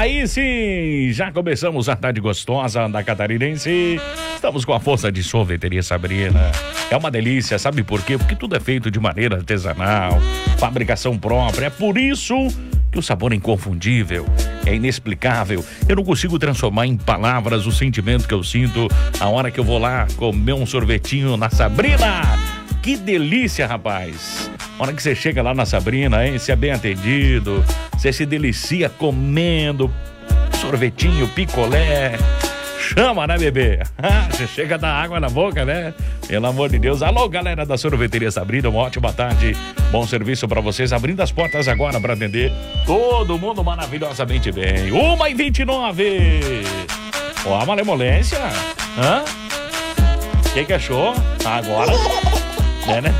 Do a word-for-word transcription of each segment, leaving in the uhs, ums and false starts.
Aí sim, já começamos a tarde gostosa da Catarinense. Estamos com a força de Sorveteria Sabrina. É uma delícia, sabe por quê? Porque tudo é feito de maneira artesanal, fabricação própria. É por isso que o sabor é inconfundível, é inexplicável. Eu não consigo transformar em palavras o sentimento que eu sinto a hora que eu vou lá comer um sorvetinho na Sabrina. Que delícia, rapaz! A hora que você chega lá na Sabrina, hein? Você é bem atendido, você se delicia comendo sorvetinho, picolé. Chama, né, bebê? Você chega a dar água na boca, né? Pelo amor de Deus. Alô, galera da Sorveteria Sabrina, uma ótima tarde. Bom serviço pra vocês. Abrindo as portas agora pra atender todo mundo maravilhosamente bem. uma e vinte e nove. Ó, a malemolência. Hã? O que que achou? Agora? É, né?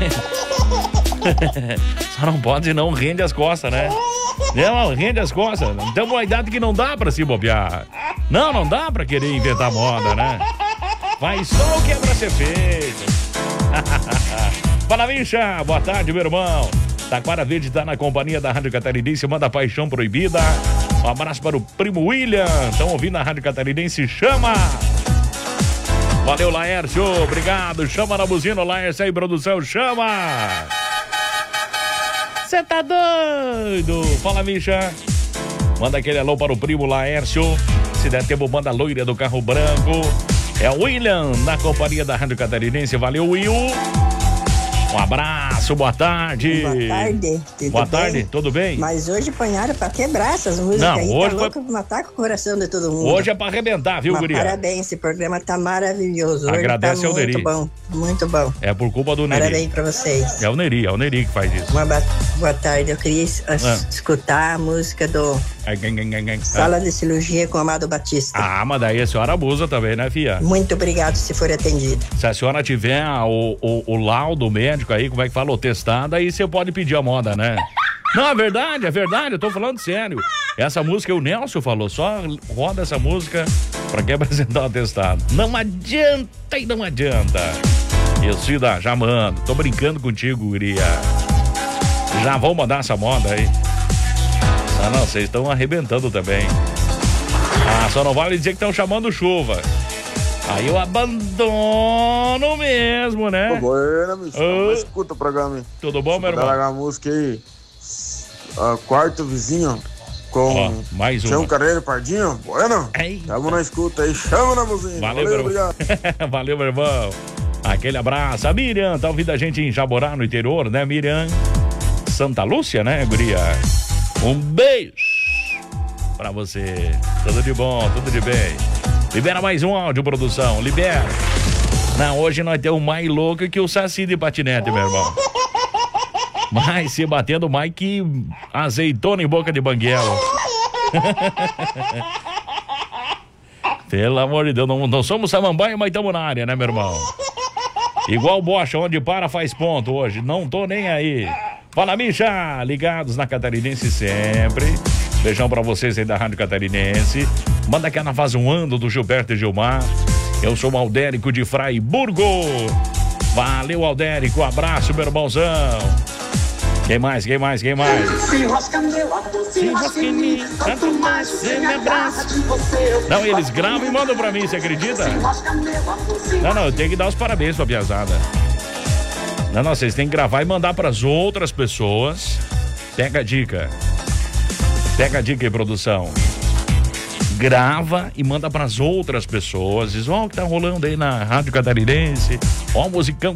Só não pode, não rende as costas, né? Não, rende as costas. Temos uma idade que não dá pra se bobear. Não, não dá pra querer inventar moda, né? Faz só o que é pra ser feito. Fala, Micha. Boa tarde, meu irmão. Taquara Verde tá na companhia da Rádio Catarinense. Manda Paixão Proibida. Um abraço para o primo William. Estão ouvindo a Rádio Catarinense. Chama! Valeu, Laércio. Obrigado. Chama na buzina, Laércio aí, produção. Chama! Você tá doido? Fala, Micha. Manda aquele alô para o primo Laércio. Se der tempo, manda a loira do carro branco. É o William, na companhia da Rádio Catarinense. Valeu, Will. Um abraço, boa tarde. Boa tarde. Tudo boa bem? tarde, tudo bem? Mas hoje apanharam pra quebrar essas músicas. Não, aí. hoje Tá louco foi... pra matar com o coração de todo mundo. Hoje é pra arrebentar, viu, Mas guria? parabéns, esse programa tá maravilhoso. Hoje Agradece tá ao muito Neri. bom, muito bom. É por culpa do Neri. Parabéns pra vocês. É o Neri, é o Neri que faz isso. Uma ba- boa tarde, eu queria es- Ah. escutar a música do Sala de Cirurgia com Amado Batista. Ah, mas daí a senhora abusa também, né, fia? Muito obrigado se for atendido. Se a senhora tiver o, o, o laudo médico aí, como é que fala, o testado, aí você pode pedir a moda, né? Não, é verdade, é verdade, eu tô falando sério. Essa música, o Nelson falou, só roda essa música pra quem apresentar o atestado. Não adianta e não adianta. E Cida, já mando, tô brincando contigo, guria. Já vou mandar essa moda aí. Ah, não, vocês estão arrebentando também. Ah, só não vale dizer que estão chamando chuva. Aí eu abandono mesmo, né? Tô boa, bicho. Oh. Escuta o programa aí. Tudo bom, meu irmão? Largar a música aí. Uh, quarto vizinho com Ó, mais uma. Chão Carreiro Pardinho. Bueno, tamo na escuta aí. Chama na buzina. Valeu, Valeu, meu obrigado. Valeu, meu irmão. Aquele abraço. A Miriam, tá ouvindo a gente em Jaborá, no interior, né, Miriam? Santa Lúcia, né, guria? Um beijo pra você. Tudo de bom, tudo de bem. Libera mais um áudio, produção. Libera. Não, hoje nós temos mais louco que o Saci de patinete, meu irmão. Mas se batendo mais que azeitona em boca de banguela. Pelo amor de Deus, não, não somos samambaia, mas estamos na área, né, meu irmão? Igual bocha, onde para faz ponto hoje. Não tô nem aí. Fala, Micha! Ligados na Catarinense sempre. Beijão pra vocês aí da Rádio Catarinense. Manda aquela vazoando do Gilberto e Gilmar. Eu sou o Aldérico de Fraiburgo. Valeu, Aldérico. Abraço, meu irmãozão. Quem mais? Quem mais? Quem mais? Se enrosca meu amor, se enrosca em mim. Quanto mais você me abraça, Não, eles gravam e mandam pra mim, você acredita? Não, não, eu tenho que dar os parabéns pra piazada. Não, não, vocês têm que gravar e mandar pras outras pessoas. Pega a dica. Pega a dica aí, produção. Grava e manda pras outras pessoas. Diz, ó, o que tá rolando aí na Rádio Catarinense. Ó, o musicão